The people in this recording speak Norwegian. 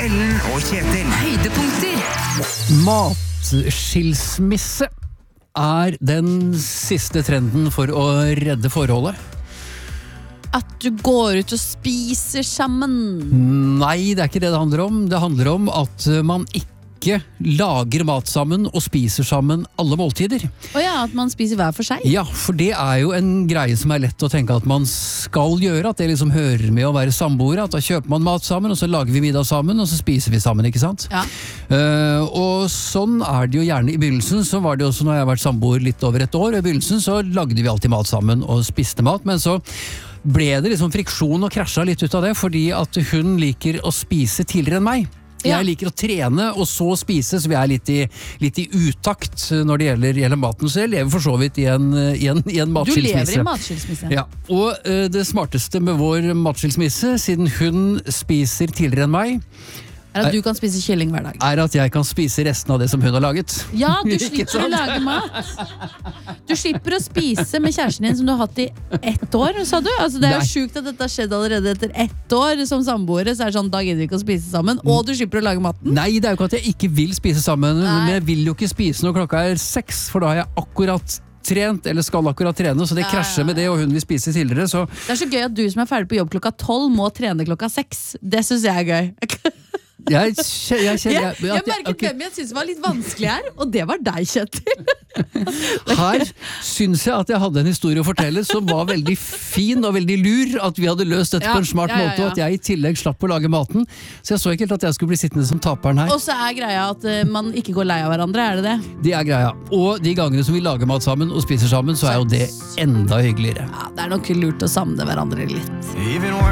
Ellen og Kjetil. Høydepunkter. Matskilsmisse er den siste trenden for å redde forholdet. At du går ut og spiser sammen. Nei, det er ikke det det handler om. Det handler om at man ikke lager mat sammen og spiser sammen alle måltider. Og ja, at man spiser hver for seg. Ja, for det er jo en greie som er lett å tenke at man skal gjøre, at det liksom hører med å være samboere, at da kjøper man mat sammen, og så lager vi middag sammen, og så spiser vi sammen, ikke sant? Ja. Og sånn er det jo gjerne i begynnelsen. Så var det jo også når jeg har vært samboer litt over et år, og i begynnelsen så lagde vi alltid mat sammen og spiste mat, men så ble det liksom friksjon og krasja litt ut av det, fordi at hun liker å spise tidligere enn meg. Ja. Jeg liker å trene og så spise, så vi er litt i utakt når det gjelder maten. Så jeg lever for så vidt i en matskilsmisse. Du lever i matskilsmisse. Ja, og det smarteste med vår matskilsmisse, siden hun spiser tidligere enn meg, Er at du kan spise kylling hver dag. er at jeg kan spise resten av det som hun har laget. Ja, du Ikke slipper å sant? lage mat. Du slipper å spise med kjæresten din som du har hatt i 1 år, sa du? Altså, det er jo Nei. sjukt at dette har skjedd allerede etter 1 år som samboere, så er det sånn, da gidder vi ikke å spise sammen, og du slipper å lage maten. Nei, det er jo ikke at jeg ikke vil spise sammen, Nei. men jeg vil jo ikke spise når klokka er 6, for da har jeg akkurat trent, eller skal akkurat trene, så det krasjer med det, og hun vil spise tidligere, så Det er så gøy at du som er ferdig på jobb klokka 12 må trene klokka 6. Det synes jeg er gøy. jeg merket hvem jeg synes var litt vanskelig her, og det var deg, Kjetil. Her synes jeg at jeg hadde en historie å fortelle som var veldig fin og veldig lur, at vi hadde løst dette Ja, på en smart ja, ja, måte, og at ja. jeg i tillegg slapp å lage maten, så jeg så ikke helt at jeg skulle bli sittende som taperen her. Og så er greia at man ikke går lei av hverandre, er det det? Det er greia. Og de gangene som vi lager mat sammen og spiser sammen, så er jo det enda hyggeligere. Ja, det er nok lurt å savne hverandre litt. Even